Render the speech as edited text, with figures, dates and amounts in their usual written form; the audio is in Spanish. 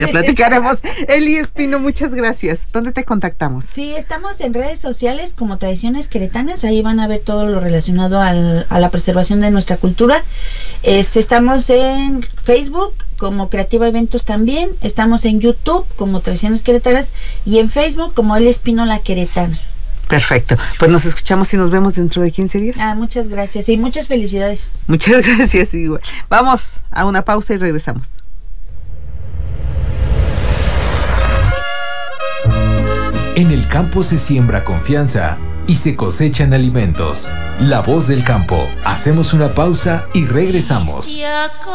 Ya platicaremos. Eli Espino, muchas gracias. ¿Dónde te contactamos? Sí, estamos en redes sociales como Tradiciones Queretanas. Ahí van a ver todo lo relacionado a la preservación de nuestra cultura. Estamos en Facebook como Creativa Eventos también. Estamos en YouTube como Tradiciones Queretanas y en Facebook como Eli Espino La Queretana. Perfecto. Pues nos escuchamos y nos vemos dentro de 15 días. Muchas gracias y muchas felicidades. Muchas gracias, igual. Vamos a una pausa y regresamos. En el campo se siembra confianza y se cosechan alimentos. La voz del campo. Hacemos una pausa y regresamos.